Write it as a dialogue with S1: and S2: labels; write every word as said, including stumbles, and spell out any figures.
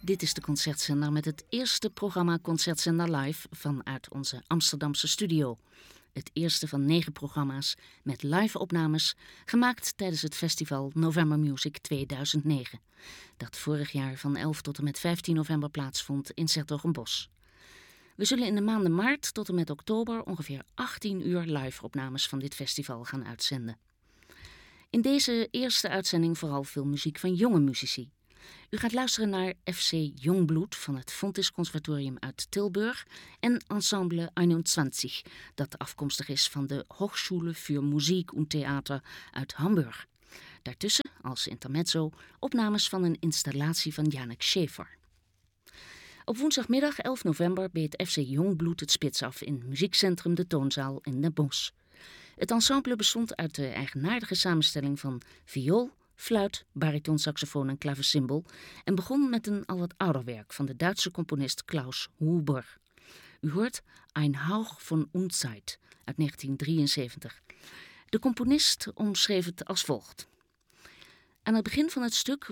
S1: Dit is de Concertzender met het eerste programma Concertzender Live vanuit onze Amsterdamse studio. Het eerste van negen programma's met live-opnames gemaakt tijdens het festival November Music tweeduizend negen. Dat vorig jaar van elf tot en met vijftien november plaatsvond in 's-Hertogenbosch. We zullen in de maanden maart tot en met oktober ongeveer achttien uur live-opnames van dit festival gaan uitzenden. In deze eerste uitzending vooral veel muziek van jonge muzici. U gaat luisteren naar F C Jongbloed van het Fontys Conservatorium uit Tilburg en Ensemble eenentwintig, dat afkomstig is van de Hochschule für Musik und Theater uit Hamburg. Daartussen, als intermezzo, opnames van een installatie van Janek Schäfer. Op woensdagmiddag elf november beet F C Jongbloed het spits af in muziekcentrum De Toonzaal in Den Bosch. Het ensemble bestond uit de eigenaardige samenstelling van viool, fluit, baritonsaxofoon en klavecimbal en begon met een al wat ouder werk van de Duitse componist Klaus Huber. U hoort Ein Hauch von Unzeit uit negentien drieënzeventig. De componist omschreef het als volgt. Aan het begin van het stuk